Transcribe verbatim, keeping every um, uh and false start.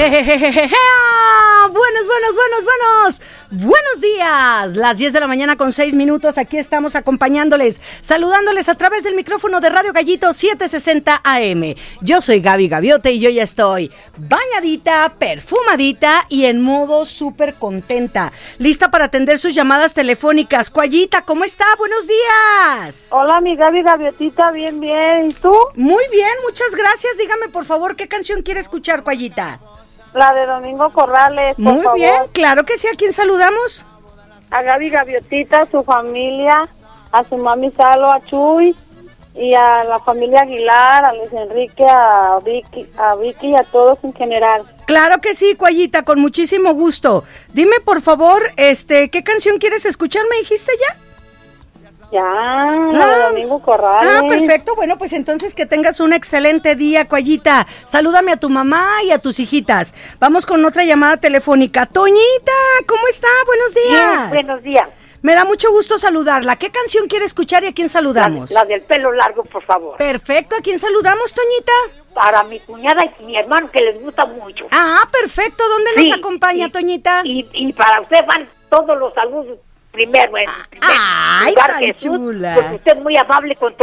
Buenos, buenos, buenos, buenos. Buenos días. Las diez de la mañana con seis minutos. Aquí estamos acompañándoles, saludándoles a través del micrófono de Radio Gallito setecientos sesenta A M. Yo soy Gaby Gaviote y yo ya estoy bañadita, perfumadita y en modo súper contenta. Lista para atender sus llamadas telefónicas. Cuayita, ¿cómo está? Buenos días. Hola, mi Gaby Gaviotita. Bien, bien. ¿Y tú? Muy bien, muchas gracias. Dígame, por favor, ¿qué canción quiere escuchar, Cuayita? La de Domingo Corrales, por Muy favor. bien, claro que sí. ¿A quién saludamos? A Gaby Gaviotita, a su familia, a su mami Salo, a Chuy, y a la familia Aguilar, a Luis Enrique, a Vicky, a Vicky y a todos en general. Claro que sí, Cuayita, con muchísimo gusto. Dime, por favor, este, ¿qué canción quieres escuchar? ¿Me dijiste ya? Ya, la de Domingo Corrales. Ah, perfecto. Bueno, pues entonces que tengas un excelente día, Cuayita. Salúdame a tu mamá y a tus hijitas. Vamos con otra llamada telefónica. Toñita, ¿cómo está? Buenos días. Bien, buenos días. Me da mucho gusto saludarla. ¿Qué canción quiere escuchar y a quién saludamos? La, la del pelo largo, por favor. Perfecto. ¿A quién saludamos, Toñita? Para mi cuñada y mi hermano, que les gusta mucho. Ah, perfecto. ¿Dónde Sí, nos acompaña, y, Toñita? Y, y para usted van todos los saludos primero, en primer Ay, lugar, tan Jesús, chula. porque usted es muy amable con